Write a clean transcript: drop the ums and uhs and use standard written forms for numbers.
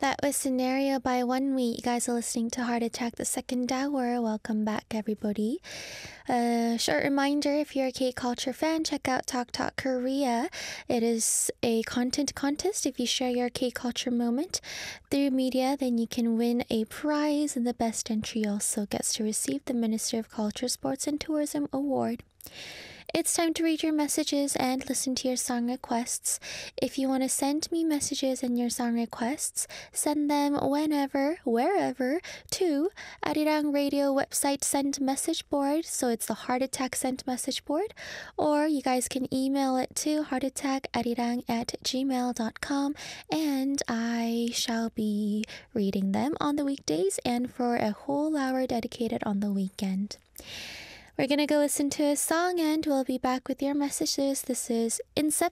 That was Scenario by One Week. You guys are listening to Heart Attack, the second hour. Welcome back, everybody. Short reminder, if you're a K-Culture fan, check out Talk Talk Korea. It is a content contest. If you share your K-Culture moment through media, then you can win a prize, and the best entry also gets to receive the Minister of Culture, Sports and Tourism Award. It's time to read your messages and listen to your song requests. If you want to send me messages and your song requests, send them whenever, wherever, to Arirang Radio website send message board. So it's the Heart Attack send message board. Or you guys can email it to heartattackarirang@gmail.com, and I shall be reading them on the weekdays and for a whole hour dedicated on the weekend. We're gonna go listen to a song and we'll be back with your messages. This is Incept